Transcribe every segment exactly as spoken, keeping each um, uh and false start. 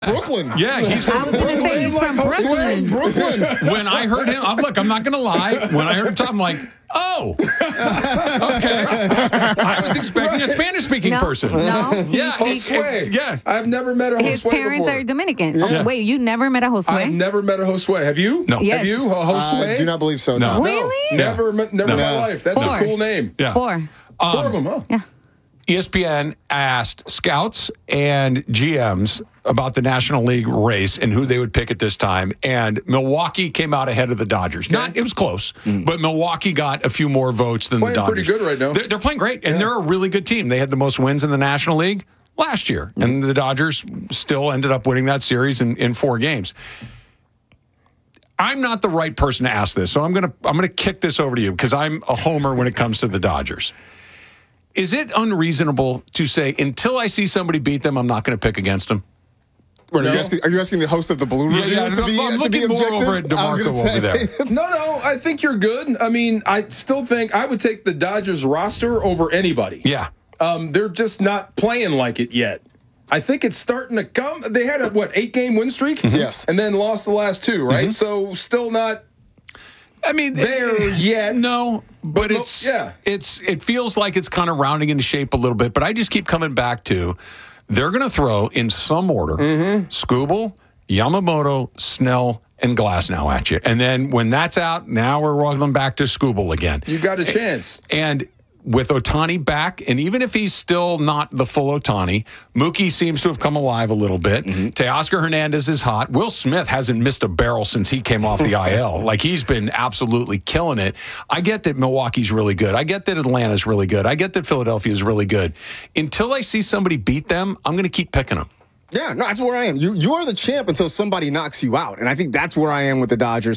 Brooklyn. Yeah, he's from I was going to say he's from Brooklyn. Brooklyn. When I heard him, I'm, look, I'm not going to lie. When I heard him talk, I'm like, oh, okay. I was expecting a Spanish-speaking No, person. no. Yeah, Josue. it- yeah. I've never met a Josue His parents before. are Dominican. Yeah. Oh, wait, you never met a I've Josue? never met a Josue. Have you? No. Yes. Have you? A Josue? I do not believe so. No. No. Really? Never, met- never in my No. life. That's Four. a cool name. Yeah. Four. Four of them, huh? Yeah. E S P N asked scouts and G Ms about the National League race and who they would pick at this time. And Milwaukee came out ahead of the Dodgers. Not, it was close, but Milwaukee got a few more votes than Playing the Dodgers. pretty good right now. They're, they're playing great, and they're a really good team. They had the most wins in the National League last year, and the Dodgers still ended up winning that series in, in four games. I'm not the right person to ask this, so I'm gonna I'm gonna kick this over to you because I'm a homer when it comes to the Dodgers. Is it unreasonable to say until I see somebody beat them, I'm not going to pick against them? Wait, No. are, you asking, are you asking the host of the Blue Review yeah, to be, I'm to be looking more objective? over at I was DeMarco gonna say- over there. No, no, I think you're good. I mean, I still think I would take the Dodgers roster over anybody. Yeah. Um, they're just not playing like it yet. I think it's starting to come. They had a, what, eight-game win streak? Yes. And then lost the last two, right? So still not I mean, there yet. No, but, But mo- it's yeah. it's it feels like it's kind of rounding into shape a little bit. But I just keep coming back to they're going to throw in some order: Mm-hmm. Skubal, Yamamoto, Snell, and Glasnow at you. And then when that's out, now we're rolling back to Skubal again. You got a chance. And with Ohtani back, and even if he's still not the full Ohtani, Mookie seems to have come alive a little bit. Mm-hmm. Teoscar Hernandez is hot. Will Smith hasn't missed a barrel since he came off the I L. Like, he's been absolutely killing it. I get that Milwaukee's really good. I get that Atlanta's really good. I get that Philadelphia's really good. Until I see somebody beat them, I'm going to keep picking them. Yeah, no, that's where I am. You you are the champ until somebody knocks you out. And I think that's where I am with the Dodgers.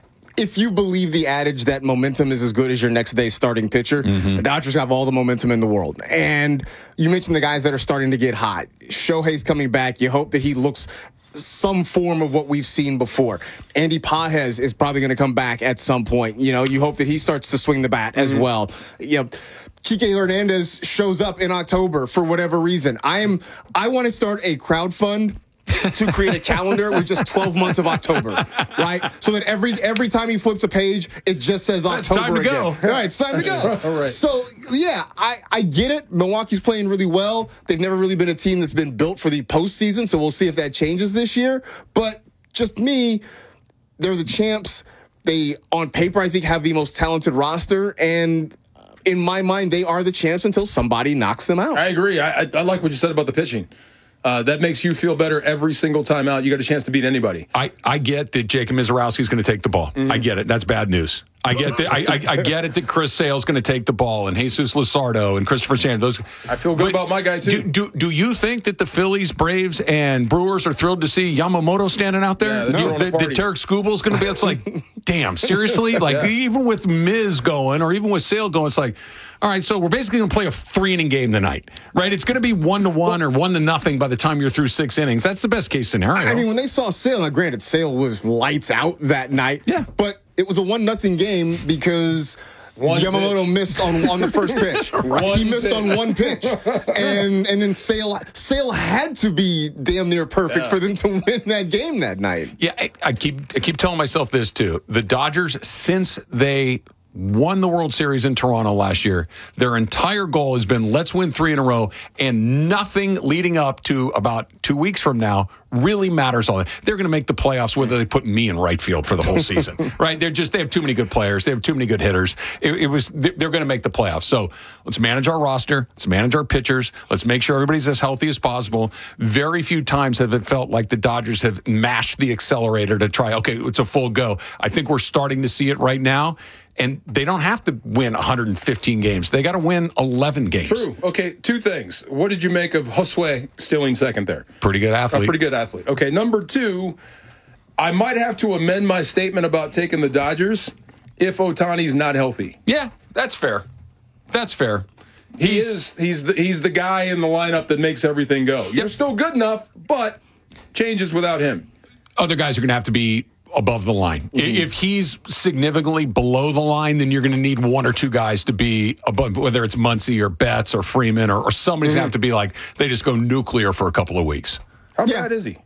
If you believe the adage that momentum is as good as your next day's starting pitcher, Mm-hmm. the Dodgers have all the momentum in the world. And you mentioned the guys that are starting to get hot. Shohei's coming back. You hope that he looks some form of what we've seen before. Andy Pages is probably going to come back at some point. You know, you hope that he starts to swing the bat as well. You know, Kike Hernandez shows up in October for whatever reason. I am. I want to start a crowd fund to create a calendar with just twelve months of October, right? So that every every time he flips a page, it just says It's October time to again. go. All right, it's time to go. All right. So, yeah, I, I get it. Milwaukee's playing really well. They've never really been a team that's been built for the postseason, so we'll see if that changes this year. But just me, they're the champs. They, on paper, I think, have the most talented roster, and in my mind, they are the champs until somebody knocks them out. I agree. I, I, I like what you said about the pitching. Uh, that makes you feel better every single time out. You got a chance to beat anybody. I, I get that Jacob Mizorowski's going to take the ball. I get it. That's bad news. I get that. I, I, I get it that Chris Sale's going to take the ball, and Jesus Luzardo and Christopher Sanders. Those. I feel good But about my guy, too. Do, do do you think that the Phillies, Braves, and Brewers are thrilled to see Yamamoto standing out there? Yeah, they're You- throwing a that, that party. Tarek Skubal's going to be. It's like, damn, seriously? Like, Yeah. even with Miz going, or even with Sale going, it's like, all right, so we're basically going to play a three inning game tonight, right? It's going to be one to one or one to nothing by the time you're through six innings. That's the best case scenario. I mean, when they saw Sale, now granted, Sale was lights out that night. Yeah. But it was a one nothing game because One Yamamoto pitch. missed on, on the first pitch. One He missed pitch. on one pitch. And and then Sale Sale had to be damn near perfect Yeah. for them to win that game that night. Yeah, I, I keep I keep telling myself this too. The Dodgers, since they won the World Series in Toronto last year, their entire goal has been let's win three in a row, and nothing leading up to about two weeks from now really matters all that. They're going to make the playoffs whether they put me in right field for the whole season, right? They're just they have too many good players. They have too many good hitters. It, it was they're going to make the playoffs. So let's manage our roster. Let's manage our pitchers. Let's make sure everybody's as healthy as possible. Very few times have it felt like the Dodgers have mashed the accelerator to try. Okay, it's a full go. I think we're starting to see it right now. And they don't have to win one hundred fifteen games. They got to win eleven games. True. Okay, two things. What did you make of Josue stealing second there? Pretty good A athlete. pretty good athlete. Okay, number two, I might have to amend my statement about taking the Dodgers if Ohtani's not healthy. Yeah, that's fair. That's fair. He He's is. He's the, he's the guy in the lineup that makes everything go. You're still good enough, but changes without him. other guys are going to have to be above the line. Mm-hmm. If he's significantly below the line, then you're going to need one or two guys to be above, whether it's Muncy or Betts or Freeman or, or somebody's mm-hmm. going to have to be like, they just go nuclear for a couple of weeks. How Yeah. bad is he?